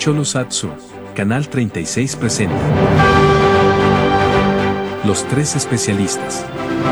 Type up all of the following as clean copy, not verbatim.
Cholosat Sur, Canal 36 presenta Los Tres Especialistas.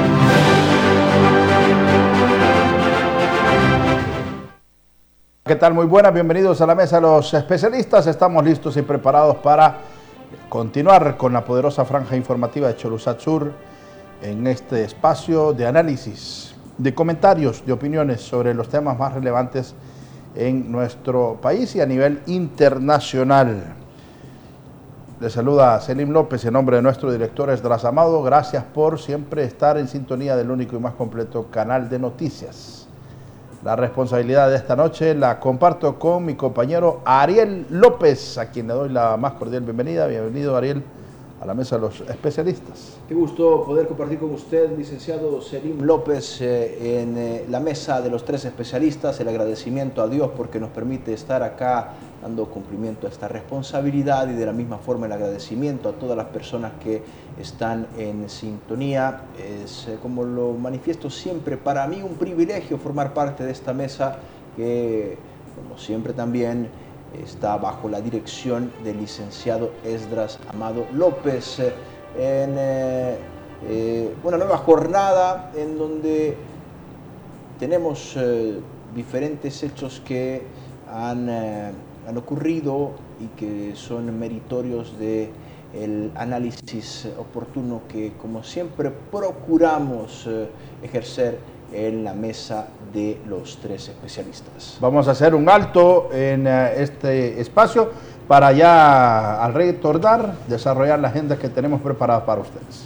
¿Qué tal? Muy buenas, bienvenidos a la mesa de los especialistas. Estamos listos y preparados para continuar con la poderosa franja informativa de Cholosat Sur en este espacio de análisis, de comentarios, de opiniones sobre los temas más relevantes en nuestro país y a nivel internacional. Les saluda Selim López en nombre de nuestro director Esdras Amado. Gracias por siempre estar en sintonía del único y más completo canal de noticias. La responsabilidad de esta noche la comparto con mi compañero Ariel López, a quien le doy la más cordial bienvenida. Bienvenido, Ariel, a la mesa de los especialistas. Qué gusto poder compartir con usted, licenciado Selim López, en la mesa de los tres especialistas. El agradecimiento a Dios porque nos permite estar acá dando cumplimiento a esta responsabilidad, y de la misma forma el agradecimiento a todas las personas que están en sintonía. Es, como lo manifiesto siempre, para mí un privilegio formar parte de esta mesa que, como siempre, también está bajo la dirección del licenciado Esdras Amado López, en una nueva jornada en donde tenemos diferentes hechos que han ocurrido y que son meritorios del análisis oportuno que, como siempre, procuramos ejercer en la mesa de los tres especialistas. Vamos a hacer un alto en este espacio para ya al retornar desarrollar la agenda que tenemos preparada para ustedes.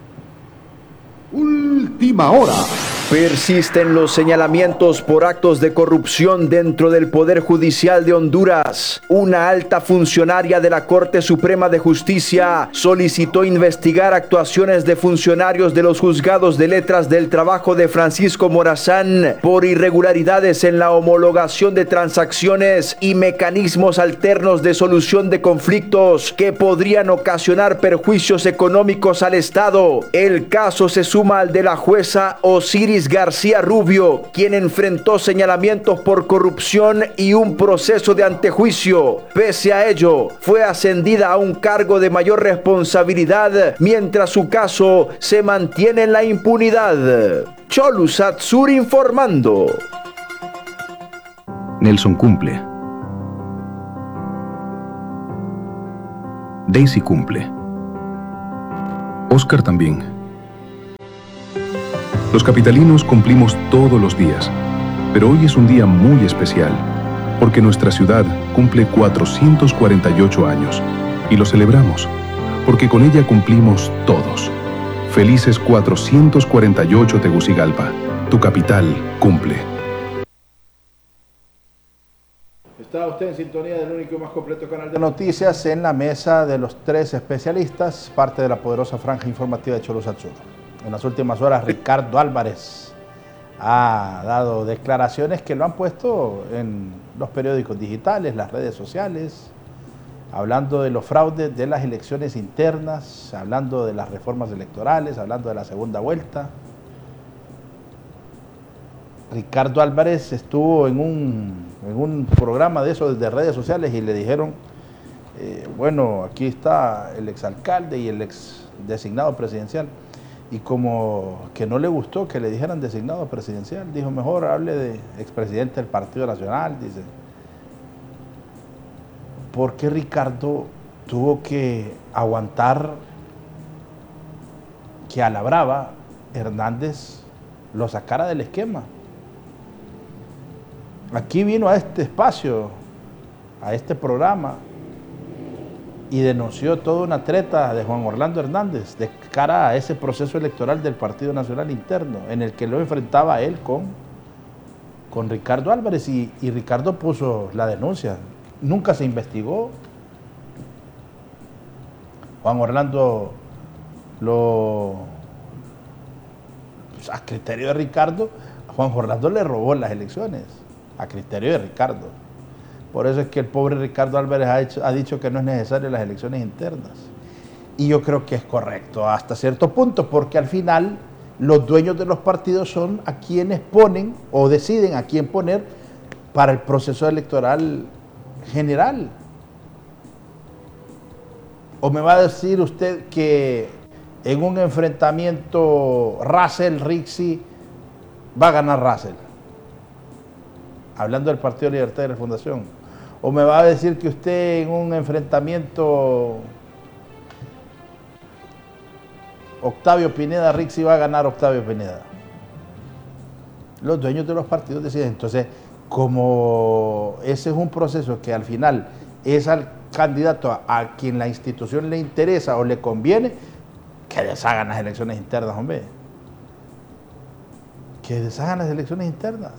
Última hora. Persisten los señalamientos por actos de corrupción dentro del Poder Judicial de Honduras. Una alta funcionaria de la Corte Suprema de Justicia solicitó investigar actuaciones de funcionarios de los juzgados de letras del trabajo de Francisco Morazán por irregularidades en la homologación de transacciones y mecanismos alternos de solución de conflictos que podrían ocasionar perjuicios económicos al Estado. El caso se suma al de la jueza Osiris García Rubio, quien enfrentó señalamientos por corrupción y un proceso de antejuicio. Pese a ello, fue ascendida a un cargo de mayor responsabilidad, mientras su caso se mantiene en la impunidad. Cholosat Sur informando. Nelson cumple. Daisy cumple. Oscar también. Los capitalinos cumplimos todos los días, pero hoy es un día muy especial, porque nuestra ciudad cumple 448 años, y lo celebramos, porque con ella cumplimos todos. Felices 448 Tegucigalpa, tu capital cumple. Está usted en sintonía del único y más completo canal de noticias en la mesa de los tres especialistas, parte de la poderosa franja informativa de Cholosat Sur. En las últimas horas, Ricardo Álvarez ha dado declaraciones que lo han puesto en los periódicos digitales, las redes sociales, hablando de los fraudes de las elecciones internas, hablando de las reformas electorales, hablando de la segunda vuelta. Ricardo Álvarez estuvo en un programa de esos de redes sociales y le dijeron, bueno, aquí está el exalcalde y el ex designado presidencial. Y como que no le gustó que le dijeran designado presidencial, dijo, mejor hable de expresidente del Partido Nacional, dice. ¿Por qué Ricardo tuvo que aguantar que a la brava Hernández lo sacara del esquema? Aquí vino a este espacio, a este programa, y denunció toda una treta de Juan Orlando Hernández de cara a ese proceso electoral del Partido Nacional interno, en el que lo enfrentaba a él con Ricardo Álvarez, y Ricardo puso la denuncia. Nunca se investigó. Juan Orlando a criterio de Ricardo, Juan Orlando le robó las elecciones, a criterio de Ricardo. Por eso es que el pobre Ricardo Álvarez ha dicho que no es necesario las elecciones internas. Y yo creo que es correcto hasta cierto punto, porque al final los dueños de los partidos son a quienes ponen o deciden a quién poner para el proceso electoral general. ¿O me va a decir usted que en un enfrentamiento Russell-Rixi va a ganar Russell? Hablando del Partido Libertad y Refundación. ¿O me va a decir que usted en un enfrentamiento Octavio Pineda-Rixi va a ganar Octavio Pineda? Los dueños de los partidos deciden. Entonces, como ese es un proceso que al final es al candidato a quien la institución le interesa o le conviene, que deshagan las elecciones internas, hombre. Que deshagan las elecciones internas.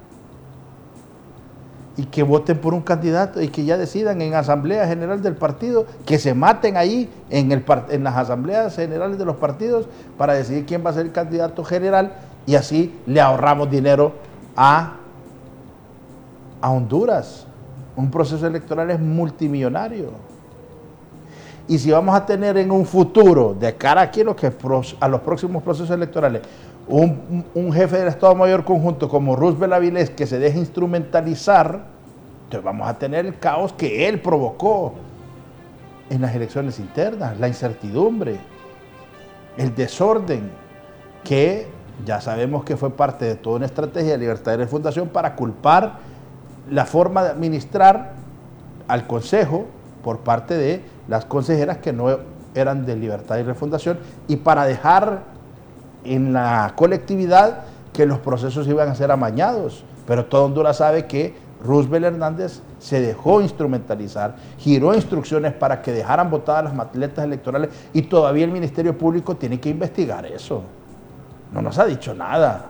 Y que voten por un candidato y que ya decidan en asamblea general del partido, que se maten ahí en las asambleas generales de los partidos para decidir quién va a ser el candidato general, y así le ahorramos dinero a Honduras. Un proceso electoral es multimillonario. Y si vamos a tener en un futuro, de cara aquí a los próximos procesos electorales, un jefe del Estado Mayor Conjunto como Roosevelt Avilés que se deje instrumentalizar, entonces vamos a tener el caos que él provocó en las elecciones internas, la incertidumbre, el desorden, que ya sabemos que fue parte de toda una estrategia de Libertad y Refundación para culpar la forma de administrar al Consejo por parte de las consejeras que no eran de Libertad y Refundación, y para dejar en la colectividad que los procesos iban a ser amañados. Pero todo Honduras sabe que Roosevelt Hernández se dejó instrumentalizar, giró instrucciones para que dejaran votadas las maletas electorales, y todavía el Ministerio Público tiene que investigar eso. No nos ha dicho nada.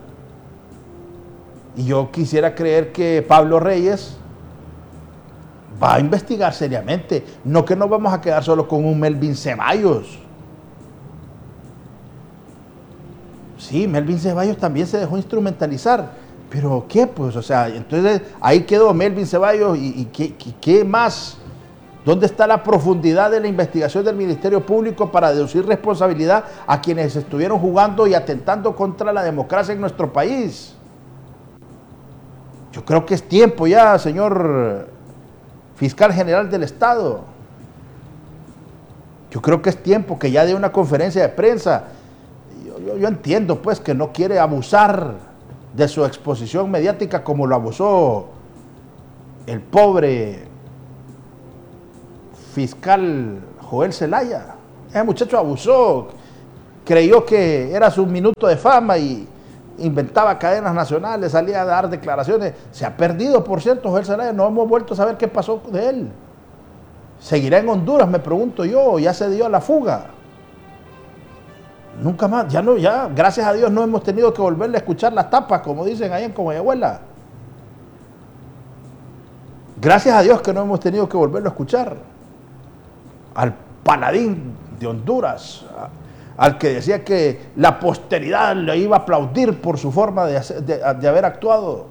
Y yo quisiera creer que Pablo Reyes va a investigar seriamente, no que nos vamos a quedar solo con un Melvin Ceballos. Sí, Melvin Ceballos también se dejó instrumentalizar, pero ¿qué? Pues, o sea, entonces ahí quedó Melvin Ceballos, y ¿qué más? ¿Dónde está la profundidad de la investigación del Ministerio Público para deducir responsabilidad a quienes estuvieron jugando y atentando contra la democracia en nuestro país? Yo creo que es tiempo ya, señor fiscal general del Estado. Yo creo que es tiempo que ya dé una conferencia de prensa. Yo entiendo, pues, que no quiere abusar de su exposición mediática como lo abusó el pobre fiscal Joel Zelaya. Ese muchacho abusó, creyó que era su minuto de fama y inventaba cadenas nacionales, salía a dar declaraciones. Se ha perdido, por cierto, Joel Zelaya. No hemos vuelto a saber qué pasó de él. ¿Seguirá en Honduras, me pregunto yo? ¿Ya se dio a la fuga? Nunca más, ya, gracias a Dios no hemos tenido que volverle a escuchar las tapas, como dicen ahí en Comayagüela. Gracias a Dios que no hemos tenido que volverlo a escuchar. Al paladín de Honduras, al que decía que la posteridad le iba a aplaudir por su forma de haber actuado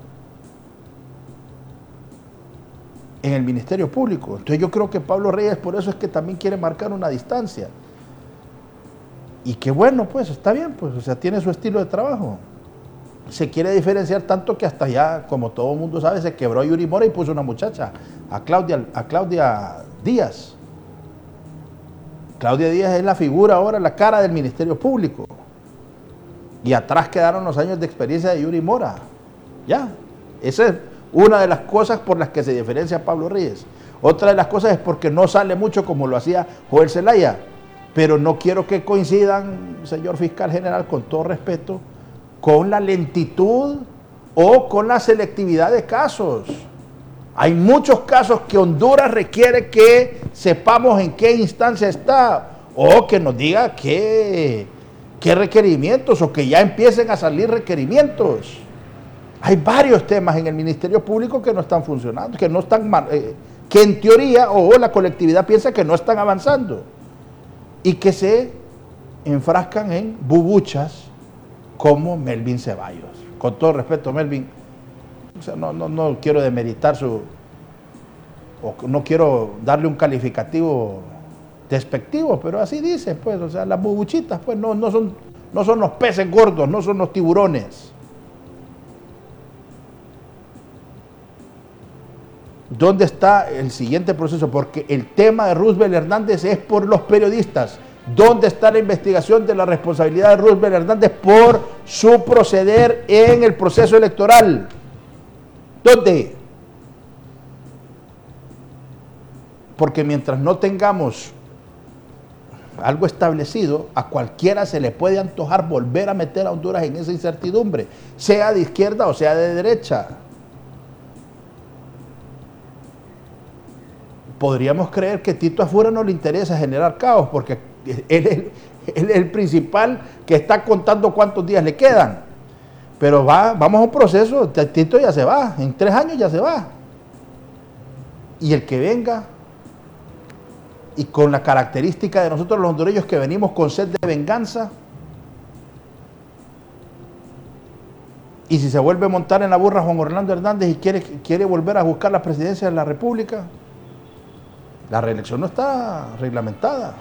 en el Ministerio Público. Entonces yo creo que Pablo Reyes por eso es que también quiere marcar una distancia. Y que bueno, pues está bien, pues, o sea, tiene su estilo de trabajo. Se quiere diferenciar tanto que hasta ya, como todo el mundo sabe, se quebró Yuri Mora y puso una muchacha, a Claudia Díaz. Claudia Díaz es la figura ahora, la cara del Ministerio Público. Y atrás quedaron los años de experiencia de Yuri Mora. Ya, esa es una de las cosas por las que se diferencia a Pablo Reyes. Otra de las cosas es porque no sale mucho como lo hacía Joel Zelaya. Pero no quiero que coincidan, señor fiscal general, con todo respeto, con la lentitud o con la selectividad de casos. Hay muchos casos que Honduras requiere que sepamos en qué instancia está, o que nos diga qué requerimientos, o que ya empiecen a salir requerimientos. Hay varios temas en el Ministerio Público que no están funcionando, que no están, que en teoría o la colectividad piensa que no están avanzando, y que se enfrascan en bubuchas como Melvin Ceballos. Con todo respeto, Melvin, o sea, no quiero demeritar o no quiero darle un calificativo despectivo, pero así dice, pues, o sea, las bubuchitas, pues, no son los peces gordos, no son los tiburones. ¿Dónde está el siguiente proceso? Porque el tema de Roosevelt Hernández es por los periodistas. ¿Dónde está la investigación de la responsabilidad de Roosevelt Hernández por su proceder en el proceso electoral? ¿Dónde? Porque mientras no tengamos algo establecido, a cualquiera se le puede antojar volver a meter a Honduras en esa incertidumbre, sea de izquierda o sea de derecha. Podríamos creer que Tito afuera no le interesa generar caos, porque él es el principal que está contando cuántos días le quedan. Pero vamos a un proceso, Tito ya se va, en 3 años ya se va. Y el que venga, y con la característica de nosotros los hondureños que venimos con sed de venganza, y si se vuelve a montar en la burra Juan Orlando Hernández y quiere volver a buscar la presidencia de la República, la reelección no está reglamentada.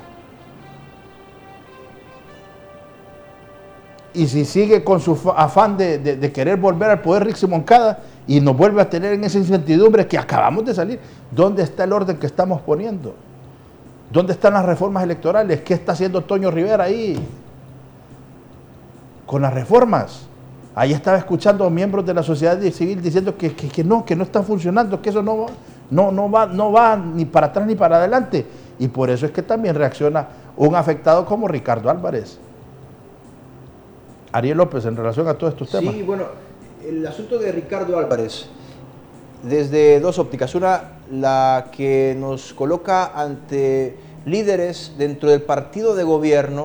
Y si sigue con su afán de querer volver al poder Rixi Moncada y nos vuelve a tener en esa incertidumbre que acabamos de salir, ¿dónde está el orden que estamos poniendo? ¿Dónde están las reformas electorales? ¿Qué está haciendo Toño Rivera ahí con las reformas? Ahí estaba escuchando a miembros de la sociedad civil diciendo que no están funcionando, que eso no va ni para atrás ni para adelante. Y por eso es que también reacciona un afectado como Ricardo Álvarez. Ariel López, en relación a todos estos temas. Sí, bueno, el asunto de Ricardo Álvarez, desde 2 ópticas. Una, la que nos coloca ante líderes dentro del partido de gobierno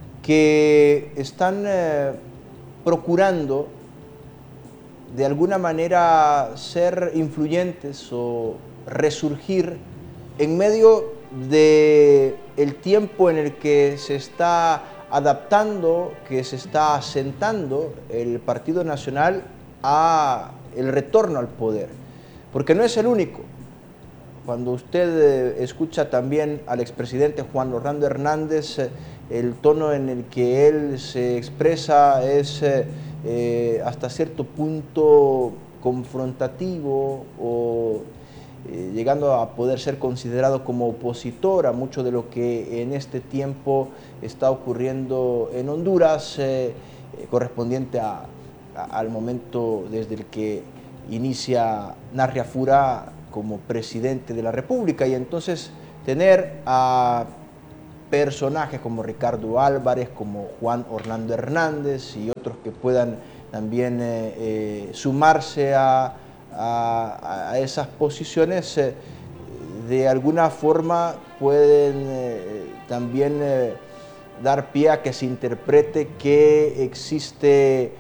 que están procurando de alguna manera ser influyentes o resurgir en medio del tiempo en el que se está adaptando, que se está asentando el Partido Nacional a el retorno al poder, porque no es el único. Cuando usted escucha también al expresidente Juan Orlando Hernández, el tono en el que él se expresa es hasta cierto punto confrontativo o llegando a poder ser considerado como opositor a mucho de lo que en este tiempo está ocurriendo en Honduras, correspondiente al momento desde el que inicia Narria Fura como presidente de la República. Y entonces tener a personajes como Ricardo Álvarez, como Juan Orlando Hernández y otros que puedan también sumarse a esas posiciones, de alguna forma pueden también dar pie a que se interprete que existe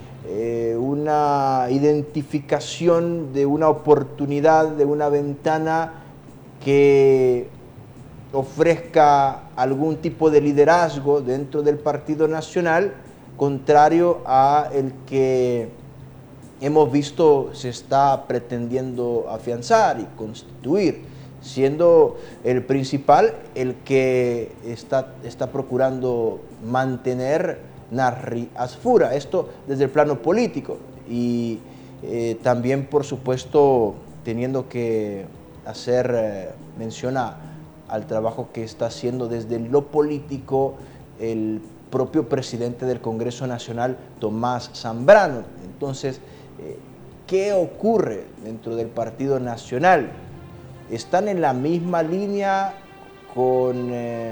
una identificación de una oportunidad, de una ventana que ofrezca algún tipo de liderazgo dentro del Partido Nacional, contrario a el que hemos visto se está pretendiendo afianzar y constituir, siendo el principal el que está procurando mantener Narri Asfura. Esto desde el plano político y también, por supuesto, teniendo que hacer mención al trabajo que está haciendo desde lo político el propio presidente del Congreso Nacional, Tomás Zambrano. Entonces, ¿qué ocurre dentro del Partido Nacional? ¿Están en la misma línea con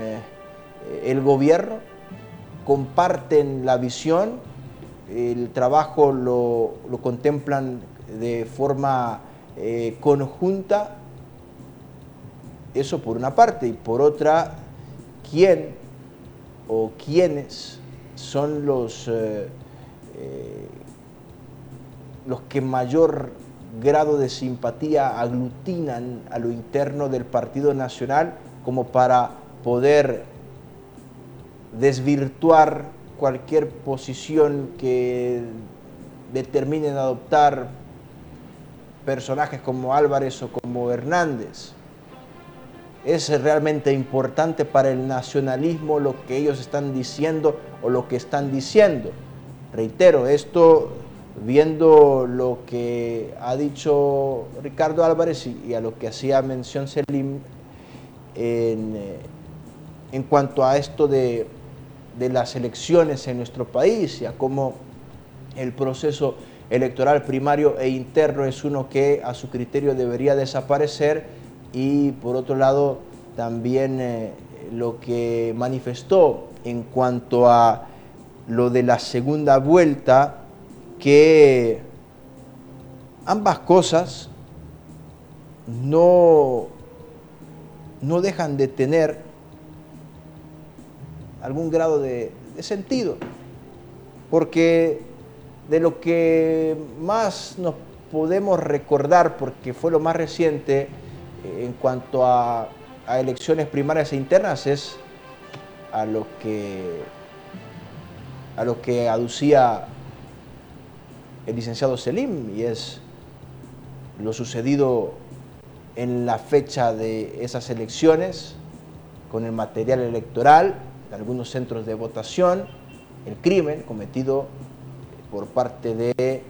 el gobierno? ¿Comparten la visión? ¿El trabajo lo contemplan de forma conjunta? Eso por una parte. Y por otra, ¿quién o quiénes son los que mayor grado de simpatía aglutinan a lo interno del Partido Nacional como para poder desvirtuar cualquier posición que determinen adoptar personajes como Álvarez o como Hernández? ¿Es realmente importante para el nacionalismo lo que ellos están diciendo o lo que están diciendo? Reitero, esto viendo lo que ha dicho Ricardo Álvarez y a lo que hacía mención Selim en cuanto a esto de las elecciones en nuestro país y a cómo el proceso electoral primario e interno es uno que a su criterio debería desaparecer, y por otro lado también lo que manifestó en cuanto a lo de la segunda vuelta, que ambas cosas no dejan de tener algún grado de sentido, porque de lo que más nos podemos recordar, porque fue lo más reciente en cuanto a elecciones primarias e internas, es a lo que aducía el licenciado Selim, y es lo sucedido en la fecha de esas elecciones con el material electoral de algunos centros de votación, el crimen cometido por parte del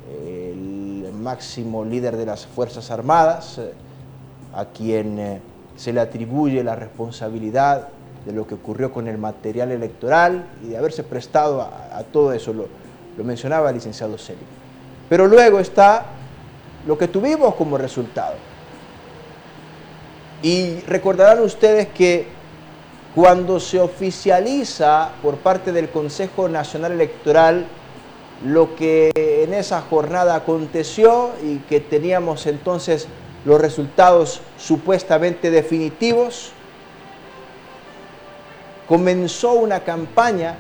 máximo líder de las Fuerzas Armadas, a quien se le atribuye la responsabilidad de lo que ocurrió con el material electoral y de haberse prestado a todo eso, lo mencionaba el licenciado Selim. Pero luego está lo que tuvimos como resultado. Y recordarán ustedes que cuando se oficializa por parte del Consejo Nacional Electoral lo que en esa jornada aconteció y que teníamos entonces los resultados supuestamente definitivos, comenzó una campaña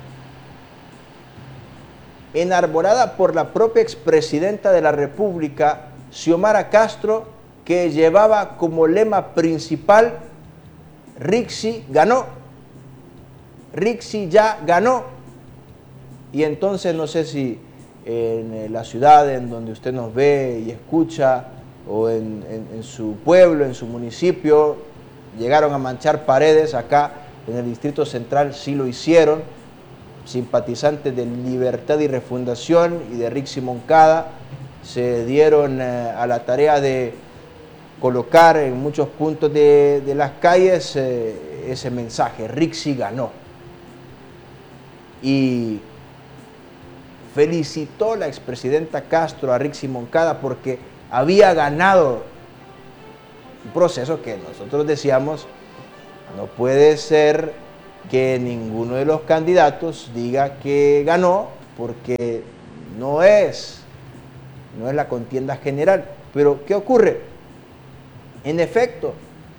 enarbolada por la propia expresidenta de la República, Xiomara Castro, que llevaba como lema principal: Rixi ganó, Rixi ya ganó. Y entonces no sé si en la ciudad en donde usted nos ve y escucha, o en su pueblo, en su municipio, llegaron a manchar paredes. Acá en el Distrito Central sí lo hicieron. Simpatizantes de Libertad y Refundación y de Rixi Moncada se dieron a la tarea de colocar en muchos puntos de las calles ese mensaje: Rixi ganó. Y felicitó la expresidenta Castro a Rixi Moncada porque había ganado un proceso que nosotros decíamos: no puede ser que ninguno de los candidatos diga que ganó, porque no es la contienda general. Pero ¿qué ocurre? En efecto,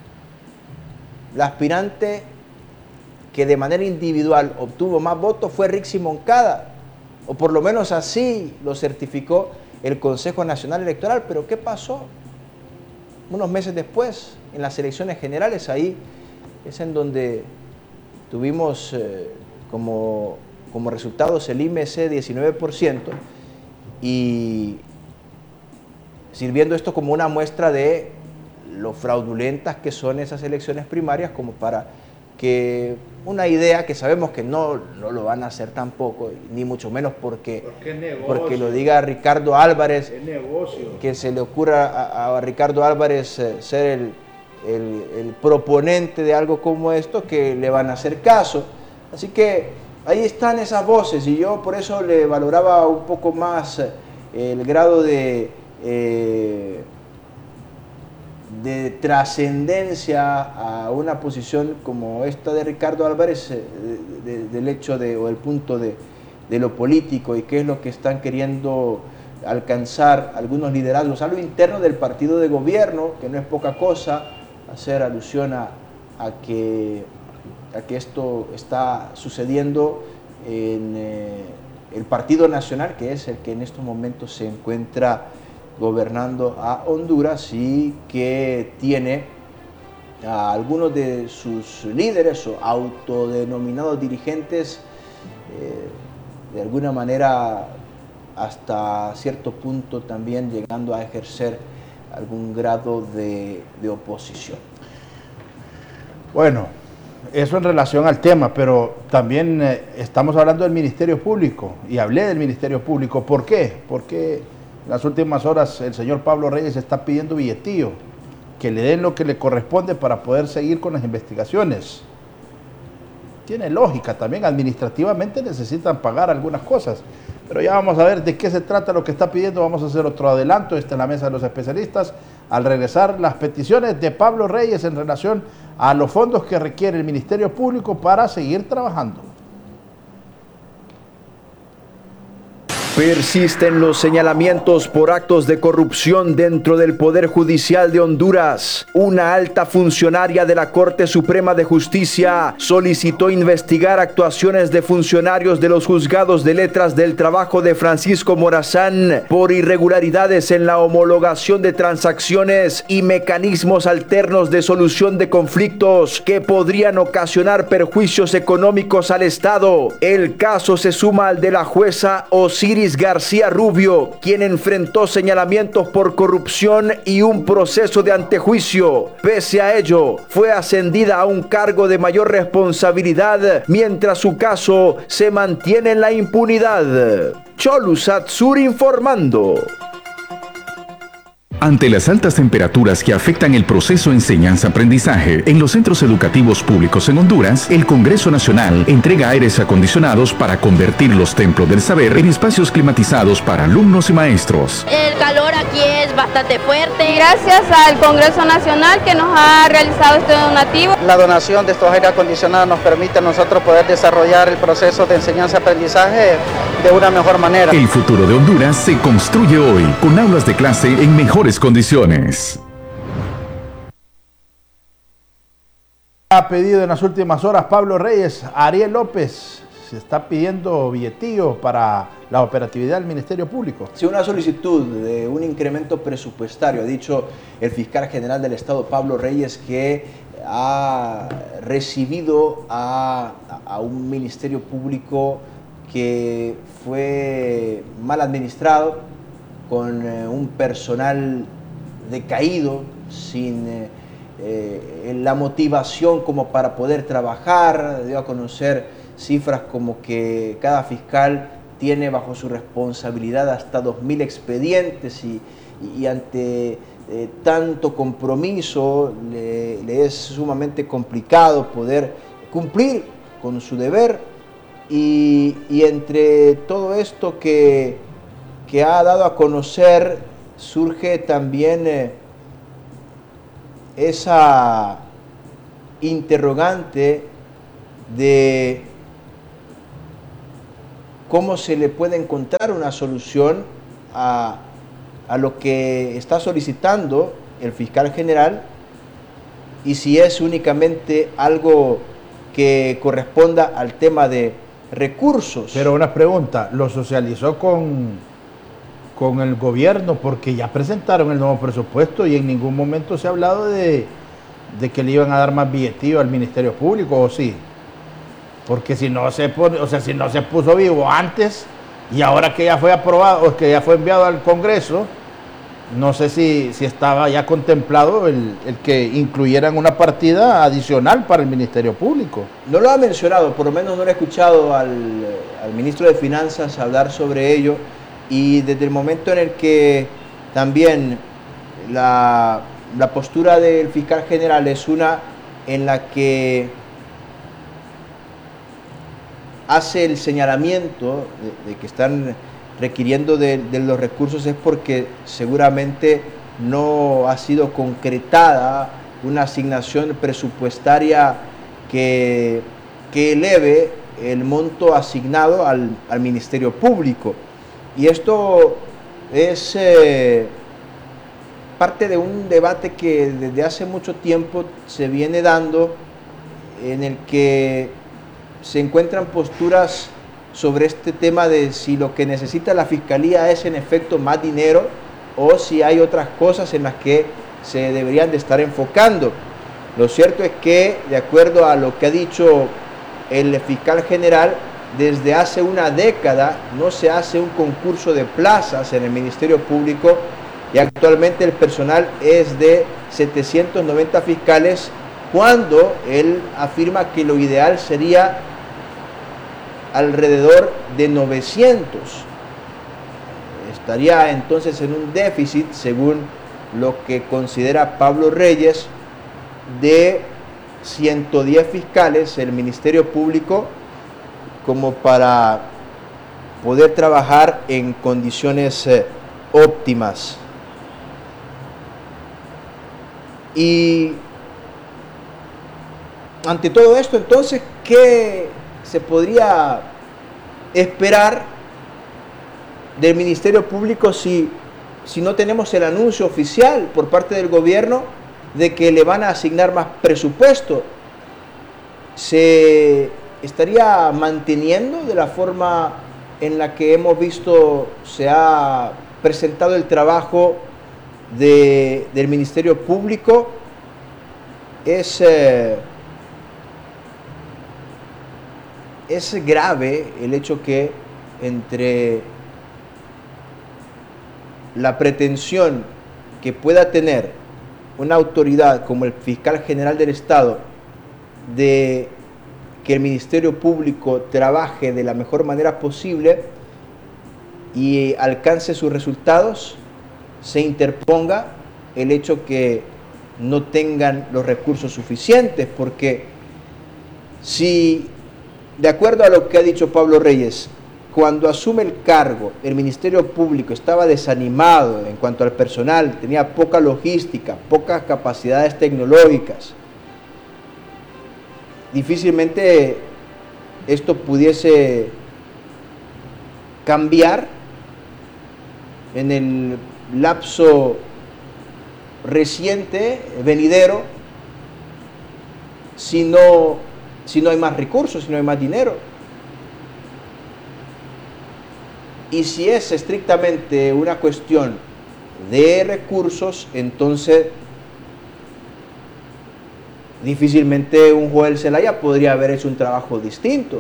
la aspirante que de manera individual obtuvo más votos fue Rixi Moncada, o por lo menos así lo certificó el Consejo Nacional Electoral. Pero ¿qué pasó? Unos meses después, en las elecciones generales, ahí es en donde tuvimos como resultados el IMC 19%, y sirviendo esto como una muestra de lo fraudulentas que son esas elecciones primarias, como para que una idea que sabemos que no lo van a hacer tampoco, ni mucho menos porque lo diga Ricardo Álvarez, que se le ocurra a Ricardo Álvarez ser el proponente de algo como esto, que le van a hacer caso. Así que ahí están esas voces, y yo por eso le valoraba un poco más el grado de trascendencia a una posición como esta de Ricardo Álvarez, del hecho o el punto de lo político, y qué es lo que están queriendo alcanzar algunos liderazgos a lo interno del partido de gobierno, que no es poca cosa hacer alusión a que esto está sucediendo en el Partido Nacional, que es el que en estos momentos se encuentra gobernando a Honduras, y que tiene a algunos de sus líderes o autodenominados dirigentes de alguna manera hasta cierto punto también llegando a ejercer algún grado de oposición. Bueno, eso en relación al tema, pero también estamos hablando del Ministerio Público y hablé del Ministerio Público. ¿Por qué? Porque en las últimas horas el señor Pablo Reyes está pidiendo billetío, que le den lo que le corresponde para poder seguir con las investigaciones. Tiene lógica, también administrativamente necesitan pagar algunas cosas, pero ya vamos a ver de qué se trata lo que está pidiendo. Vamos a hacer otro adelanto, está en la mesa de los especialistas, al regresar las peticiones de Pablo Reyes en relación a los fondos que requiere el Ministerio Público para seguir trabajando. Persisten los señalamientos por actos de corrupción dentro del Poder Judicial de Honduras. Una alta funcionaria de la Corte Suprema de Justicia solicitó investigar actuaciones de funcionarios de los juzgados de letras del trabajo de Francisco Morazán por irregularidades en la homologación de transacciones y mecanismos alternos de solución de conflictos que podrían ocasionar perjuicios económicos al Estado. El caso se suma al de la jueza Osiris García Rubio, quien enfrentó señalamientos por corrupción y un proceso de antejuicio. Pese a ello, fue ascendida a un cargo de mayor responsabilidad, mientras su caso se mantiene en la impunidad. Cholusat Sur informando. Ante las altas temperaturas que afectan el proceso de enseñanza-aprendizaje en los centros educativos públicos en Honduras, el Congreso Nacional entrega aires acondicionados para convertir los templos del saber en espacios climatizados para alumnos y maestros. El calor aquí es bastante fuerte. Gracias al Congreso Nacional que nos ha realizado este donativo. La donación de estos aires acondicionados nos permite a nosotros poder desarrollar el proceso de enseñanza-aprendizaje de una mejor manera. El futuro de Honduras se construye hoy con aulas de clase en mejores condiciones. Ha pedido en las últimas horas Pablo Reyes a Ariel López. Se está pidiendo billetío para la operatividad del Ministerio Público. Sí, una solicitud de un incremento presupuestario. Ha dicho el fiscal general del Estado, Pablo Reyes, que ha recibido a un Ministerio Público que fue mal administrado, con un personal decaído, sin la motivación como para poder trabajar. Dio a conocer cifras como que cada fiscal tiene bajo su responsabilidad hasta 2.000 expedientes y ante tanto compromiso le es sumamente complicado poder cumplir con su deber. Y entre todo esto que ha dado a conocer, surge también esa interrogante de cómo se le puede encontrar una solución a lo que está solicitando el fiscal general, y si es únicamente algo que corresponda al tema de recursos. Pero una pregunta, ¿lo socializó con el gobierno? Porque ya presentaron el nuevo presupuesto y en ningún momento se ha hablado de que le iban a dar más billetío al Ministerio Público, ¿o sí? Porque si no se puso vivo antes y ahora que ya fue aprobado o que ya fue enviado al Congreso, no sé si estaba ya contemplado el que incluyeran una partida adicional para el Ministerio Público. No lo ha mencionado, por lo menos no lo he escuchado al ministro de Finanzas hablar sobre ello, y desde el momento en el que también la postura del fiscal general es una en la que hace el señalamiento de que están requiriendo de los recursos, es porque seguramente no ha sido concretada una asignación presupuestaria que eleve el monto asignado al Ministerio Público. Y esto es parte de un debate que desde hace mucho tiempo se viene dando, en el que se encuentran posturas sobre este tema de si lo que necesita la Fiscalía es en efecto más dinero o si hay otras cosas en las que se deberían de estar enfocando. Lo cierto es que, de acuerdo a lo que ha dicho el fiscal general, desde hace una década no se hace un concurso de plazas en el Ministerio Público y actualmente el personal es de 790 fiscales cuando él afirma que lo ideal sería alrededor de 900. Estaría entonces en un déficit, según lo que considera Pablo Reyes, de 110 fiscales el Ministerio Público, como para poder trabajar en condiciones óptimas. Y ante todo esto, entonces, ¿qué se podría esperar del Ministerio Público si no tenemos el anuncio oficial por parte del gobierno de que le van a asignar más presupuesto? ¿Se estaría manteniendo de la forma en la que hemos visto se ha presentado el trabajo del Ministerio Público? Es grave el hecho que entre la pretensión que pueda tener una autoridad como el Fiscal General del Estado de que el Ministerio Público trabaje de la mejor manera posible y alcance sus resultados, se interponga el hecho que no tengan los recursos suficientes, porque si, de acuerdo a lo que ha dicho Pablo Reyes, cuando asume el cargo, el Ministerio Público estaba desanimado en cuanto al personal, tenía poca logística, pocas capacidades tecnológicas, difícilmente esto pudiese cambiar en el lapso reciente, venidero, si no hay más recursos, si no hay más dinero. Y si es estrictamente una cuestión de recursos, entonces difícilmente un Joel Zelaya podría haber hecho un trabajo distinto.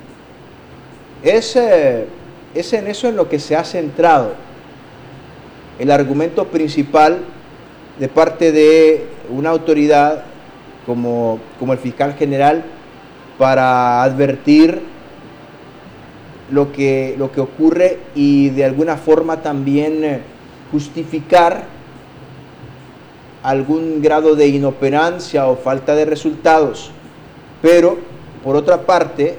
Es en eso en lo que se ha centrado el argumento principal de parte de una autoridad como el fiscal general para advertir lo que ocurre y de alguna forma también justificar algún grado de inoperancia o falta de resultados. Pero, por otra parte,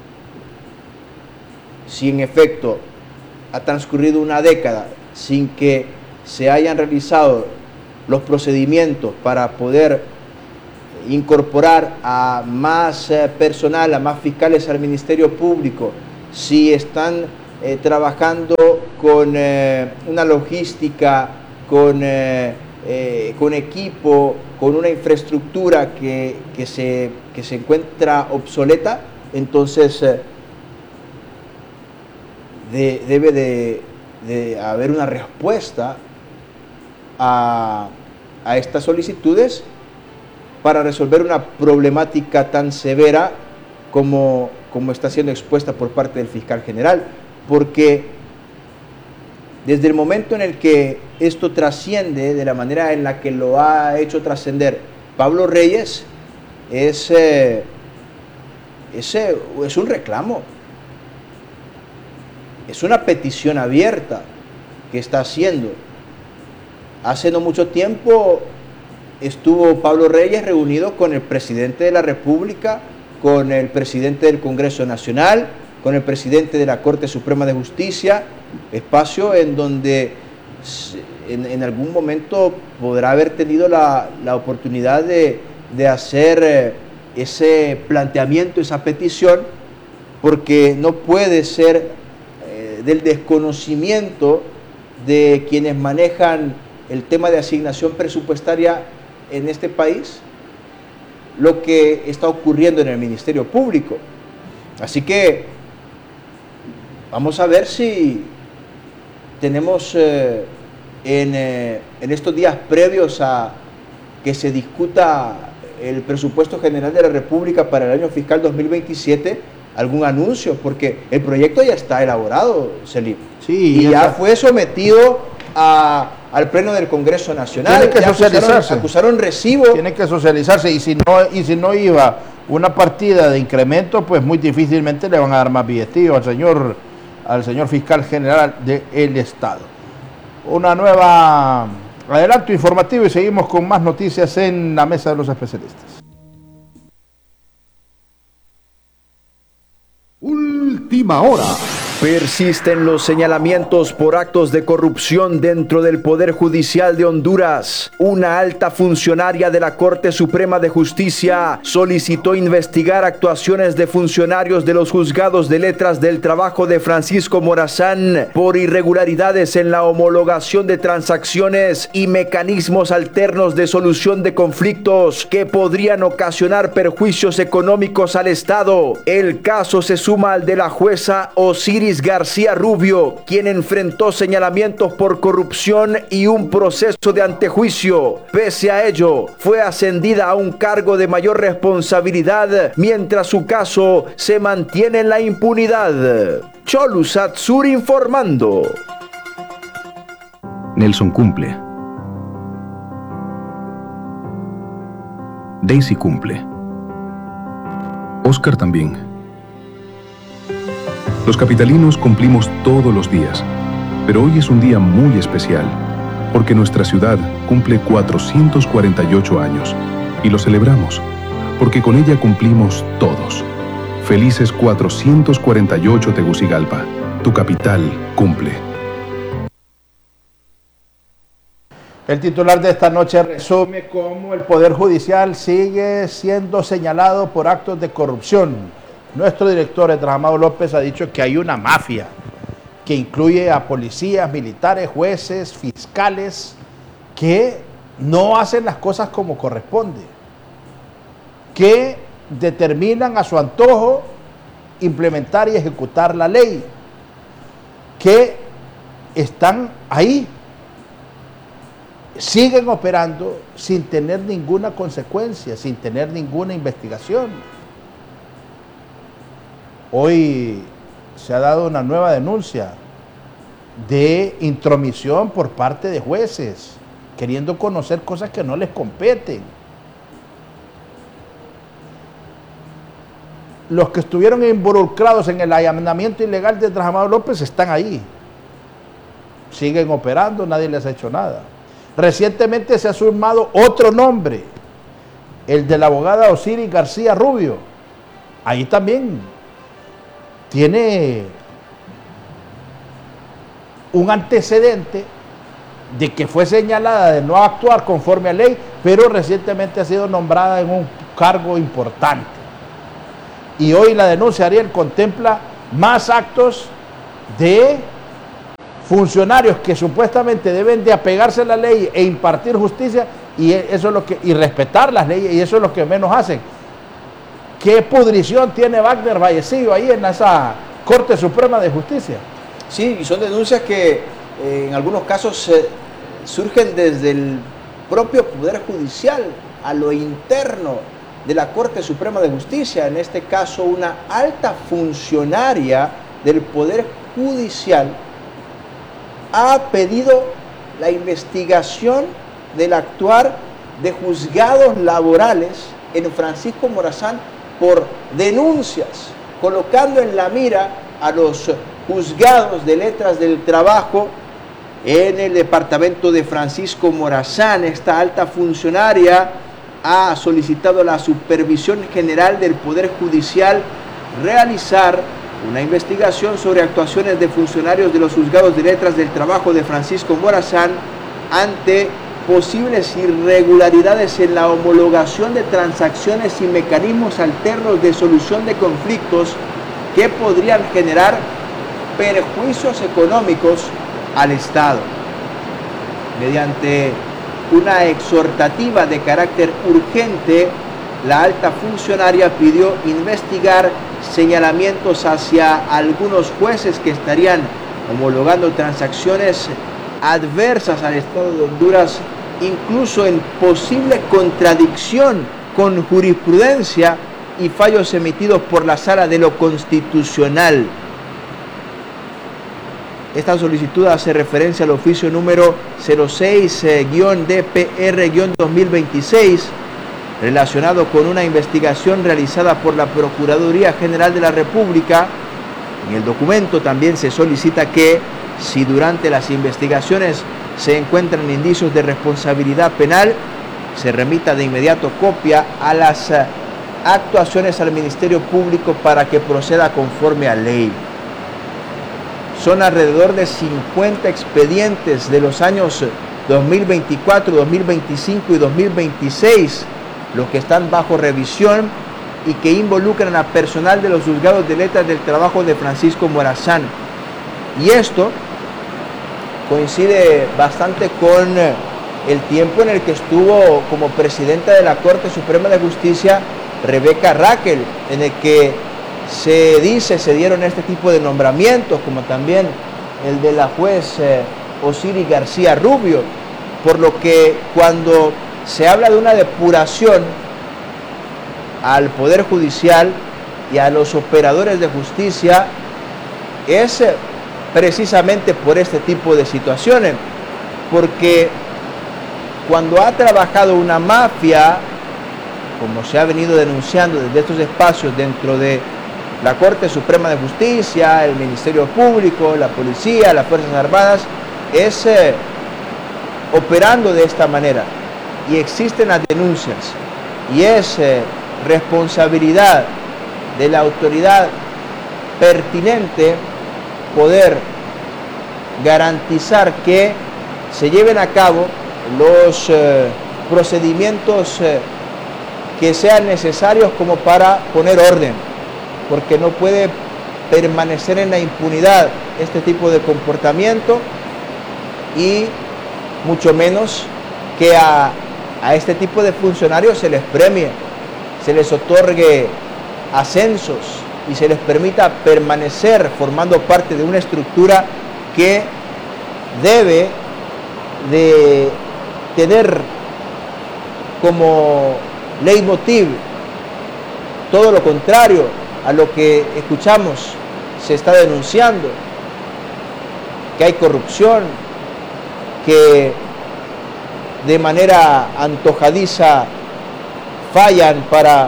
si en efecto ha transcurrido una década sin que se hayan realizado los procedimientos para poder incorporar a más personal, a más fiscales al Ministerio Público, si están trabajando con una logística, con equipo, con una infraestructura que se encuentra obsoleta, entonces debe de haber una respuesta a estas solicitudes para resolver una problemática tan severa como está siendo expuesta por parte del fiscal general, porque desde el momento en el que esto trasciende de la manera en la que lo ha hecho trascender Pablo Reyes, es un reclamo, es una petición abierta que está haciendo. Hace no mucho tiempo estuvo Pablo Reyes reunido con el presidente de la República, con el presidente del Congreso Nacional, con el presidente de la Corte Suprema de Justicia, espacio en donde en algún momento podrá haber tenido la oportunidad de hacer ese planteamiento, esa petición, porque no puede ser del desconocimiento de quienes manejan el tema de asignación presupuestaria en este país lo que está ocurriendo en el Ministerio Público. Así que vamos a ver si tenemos en estos días previos a que se discuta el presupuesto general de la República para el año fiscal 2027 algún anuncio, porque el proyecto ya está elaborado, Selim, sí, y ya fue sometido a al Pleno del Congreso Nacional. Tiene que socializarse. Acusaron recibo. Tiene que socializarse y si no iba una partida de incremento, pues muy difícilmente le van a dar más billetillos al señor fiscal general del Estado. Una nueva adelanto informativo y seguimos con más noticias en la mesa de los especialistas. Última hora. Persisten los señalamientos por actos de corrupción dentro del Poder Judicial de Honduras. Una alta funcionaria de la Corte Suprema de Justicia solicitó investigar actuaciones de funcionarios de los juzgados de letras del trabajo de Francisco Morazán por irregularidades en la homologación de transacciones y mecanismos alternos de solución de conflictos que podrían ocasionar perjuicios económicos al Estado. El caso se suma al de la jueza Osiris García Rubio, quien enfrentó señalamientos por corrupción y un proceso de antejuicio. Pese a ello, fue ascendida a un cargo de mayor responsabilidad, mientras su caso se mantiene en la impunidad. Cholusat Sur informando. Nelson cumple. Daisy cumple. Oscar también. Los capitalinos cumplimos todos los días, pero hoy es un día muy especial, porque nuestra ciudad cumple 448 años, y lo celebramos, porque con ella cumplimos todos. Felices 448 Tegucigalpa, tu capital cumple. El titular de esta noche resume cómo el Poder Judicial sigue siendo señalado por actos de corrupción. Nuestro director, Amado López, ha dicho que hay una mafia que incluye a policías, militares, jueces, fiscales, que no hacen las cosas como corresponde, que determinan a su antojo implementar y ejecutar la ley, que están ahí, siguen operando sin tener ninguna consecuencia, sin tener ninguna investigación. Hoy se ha dado una nueva denuncia de intromisión por parte de jueces, queriendo conocer cosas que no les competen. Los que estuvieron involucrados en el allanamiento ilegal de Amado López están ahí. Siguen operando, nadie les ha hecho nada. Recientemente se ha sumado otro nombre, el de la abogada Osiris García Rubio. Ahí también tiene un antecedente de que fue señalada de no actuar conforme a ley, pero recientemente ha sido nombrada en un cargo importante. Y hoy la denuncia, Ariel, contempla más actos de funcionarios que supuestamente deben de apegarse a la ley e impartir justicia, y eso es lo que, y respetar las leyes, y eso es lo que menos hacen. ¿Qué pudrición tiene Wagner Vallecillo ahí en esa Corte Suprema de Justicia? Sí, y son denuncias que en algunos casos surgen desde el propio Poder Judicial, a lo interno de la Corte Suprema de Justicia. En este caso, una alta funcionaria del Poder Judicial ha pedido la investigación del actuar de juzgados laborales en Francisco Morazán por denuncias, colocando en la mira a los juzgados de letras del trabajo en el departamento de Francisco Morazán. Esta alta funcionaria ha solicitado a la Supervisión General del Poder Judicial realizar una investigación sobre actuaciones de funcionarios de los juzgados de letras del trabajo de Francisco Morazán ante posibles irregularidades en la homologación de transacciones y mecanismos alternos de solución de conflictos que podrían generar perjuicios económicos al Estado. Mediante una exhortativa de carácter urgente, la alta funcionaria pidió investigar señalamientos hacia algunos jueces que estarían homologando transacciones adversas al Estado de Honduras, incluso en posible contradicción con jurisprudencia y fallos emitidos por la Sala de lo Constitucional. Esta solicitud hace referencia al oficio número 06-DPR-2026, relacionado con una investigación realizada por la Procuraduría General de la República. En el documento también se solicita que, si durante las investigaciones se encuentran indicios de responsabilidad penal, se remita de inmediato copia a las actuaciones al Ministerio Público para que proceda conforme a ley. Son alrededor de 50 expedientes de los años 2024, 2025 y 2026 los que están bajo revisión y que involucran a personal de los juzgados de letras del trabajo de Francisco Morazán. Y esto coincide bastante con el tiempo en el que estuvo como presidenta de la Corte Suprema de Justicia Rebeca Raquel, en el que se dieron este tipo de nombramientos, como también el de la juez Osiris García Rubio, por lo que cuando se habla de una depuración al Poder Judicial y a los operadores de justicia, es precisamente por este tipo de situaciones, porque cuando ha trabajado una mafia, como se ha venido denunciando desde estos espacios dentro de la Corte Suprema de Justicia, el Ministerio Público, la Policía, las Fuerzas Armadas, es operando de esta manera. Y existen las denuncias, y es responsabilidad de la autoridad pertinente poder garantizar que se lleven a cabo los procedimientos que sean necesarios como para poner orden, porque no puede permanecer en la impunidad este tipo de comportamiento, y mucho menos que a este tipo de funcionarios se les premie, se les otorgue ascensos y se les permita permanecer formando parte de una estructura que debe de tener como leitmotiv todo lo contrario a lo que escuchamos se está denunciando, que hay corrupción, que de manera antojadiza fallan para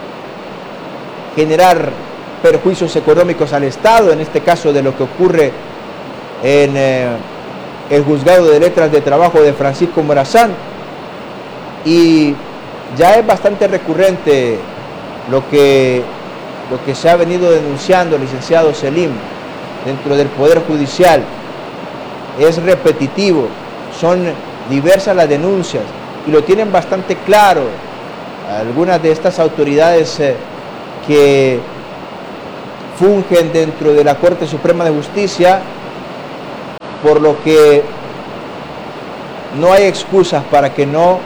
generar perjuicios económicos al Estado, en este caso de lo que ocurre en el Juzgado de Letras de Trabajo de Francisco Morazán. Y ya es bastante recurrente lo que se ha venido denunciando, licenciado Selim, dentro del Poder Judicial. Es repetitivo, son diversas las denuncias y lo tienen bastante claro algunas de estas autoridades que fungen dentro de la Corte Suprema de Justicia, por lo que no hay excusas para que no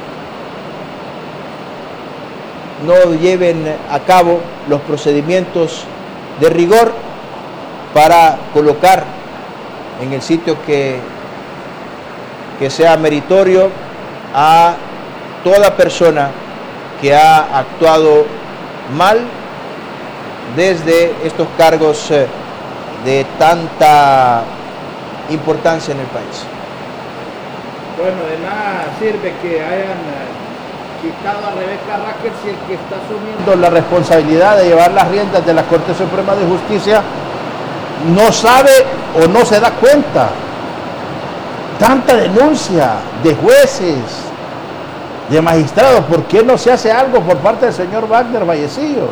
lleven a cabo los procedimientos de rigor para colocar en el sitio que sea meritorio a toda persona que ha actuado mal desde estos cargos de tanta importancia en el país. Bueno, de nada sirve que hayan quitado a Rebeca Raquel si el que está asumiendo la responsabilidad de llevar las riendas de la Corte Suprema de Justicia no sabe o no se da cuenta. Tanta denuncia de jueces, de magistrados, ¿por qué no se hace algo por parte del señor Wagner Vallecillo?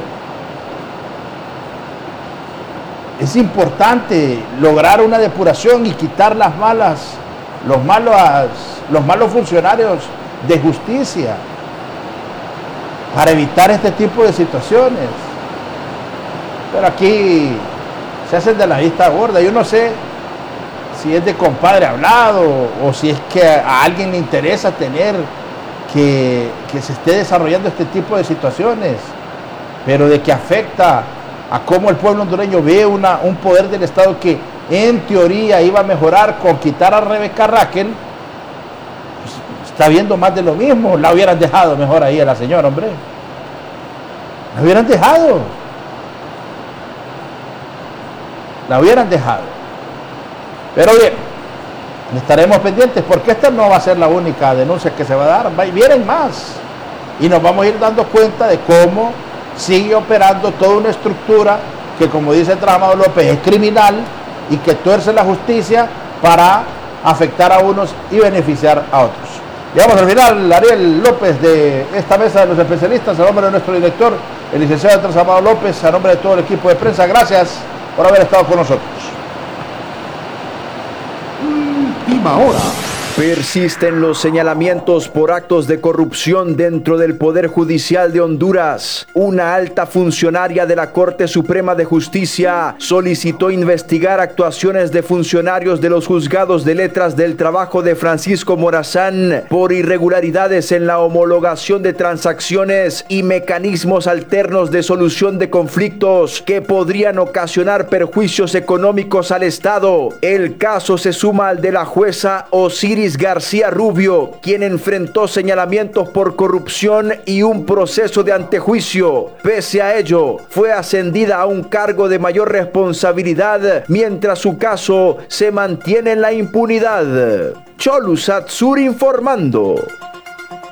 Es importante lograr una depuración y quitar los malos funcionarios de justicia para evitar este tipo de situaciones. Pero aquí se hacen de la vista gorda. Yo no sé si es de compadre hablado o si es que a alguien le interesa tener que se esté desarrollando este tipo de situaciones, pero de que afecta a cómo el pueblo hondureño ve un poder del Estado que en teoría iba a mejorar con quitar a Rebeca Raquel, pues, está viendo más de lo mismo. La hubieran dejado mejor ahí a la señora, hombre. La hubieran dejado. Pero bien, estaremos pendientes porque esta no va a ser la única denuncia que se va a dar, vienen más. Y nos vamos a ir dando cuenta de cómo sigue operando toda una estructura que, como dice Amado López, es criminal y que tuerce la justicia para afectar a unos y beneficiar a otros. Llegamos al final, Ariel López, de esta mesa de los especialistas, a nombre de nuestro director, el licenciado Andrés Amado López, a nombre de todo el equipo de prensa, gracias por haber estado con nosotros. Última hora. Persisten los señalamientos por actos de corrupción dentro del Poder Judicial de Honduras. Una alta funcionaria de la Corte Suprema de Justicia solicitó investigar actuaciones de funcionarios de los juzgados de letras del trabajo de Francisco Morazán por irregularidades en la homologación de transacciones y mecanismos alternos de solución de conflictos que podrían ocasionar perjuicios económicos al Estado. El caso se suma al de la jueza Osiris García Rubio, quien enfrentó señalamientos por corrupción y un proceso de antejuicio. Pese a ello, fue ascendida a un cargo de mayor responsabilidad, mientras su caso se mantiene en la impunidad. Cholusatsur informando.